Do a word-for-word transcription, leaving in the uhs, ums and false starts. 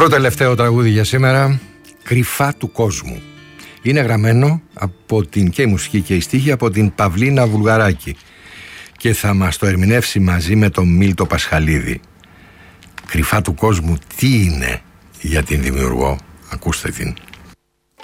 Προτελευταίο τραγούδι για σήμερα, «Κρυφά του κόσμου». Είναι γραμμένο από την και η μουσική και η στίχη από την Παυλίνα Βουλγαράκη και θα μας το ερμηνεύσει μαζί με τον Μίλτο Πασχαλίδη. «Κρυφά του κόσμου» τι είναι για την δημιουργό? Ακούστε την.